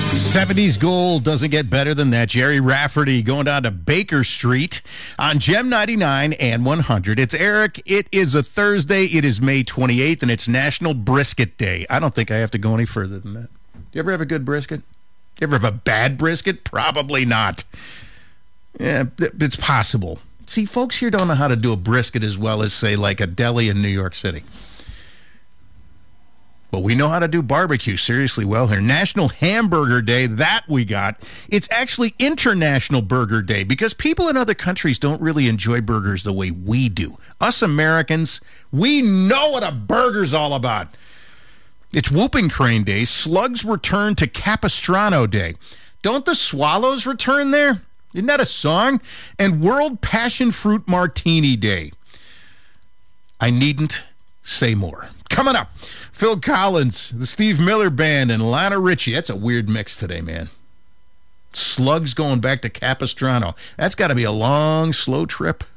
70s gold doesn't get better than that. Jerry Rafferty going down to Baker Street on Gem 99 and 100. It's Eric. It is a Thursday. It is May 28th, and it's National Brisket Day. I don't think I have to go any further than that. Do you ever have a good brisket? You ever have a bad brisket? Probably not. Yeah, it's possible. See, folks here don't know how to do a brisket as well as, say, like a deli in New York City. But we know how to do barbecue seriously well here. National Hamburger Day, that we got. It's actually International Burger Day because people in other countries don't really enjoy burgers the way we do. Us Americans, we know what a burger's all about. It's Whooping Crane Day. Slugs return to Capistrano Day. Don't the swallows return there? Isn't that a song? And World Passion Fruit Martini Day. I needn't say more. Coming up, Phil Collins, the Steve Miller Band, and Lionel Richie. That's a weird mix today, man. Slugs going back to Capistrano. That's got to be a long, slow trip.